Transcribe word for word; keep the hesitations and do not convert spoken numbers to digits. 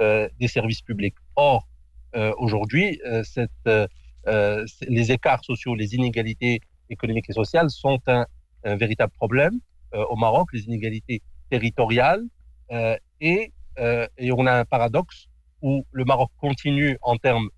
euh, des services publics. Or, euh, aujourd'hui, euh, cette, euh, euh, les écarts sociaux, les inégalités économiques et sociales sont un, un véritable problème euh, au Maroc, les inégalités territoriales, euh, et, euh, et on a un paradoxe où le Maroc continue en termes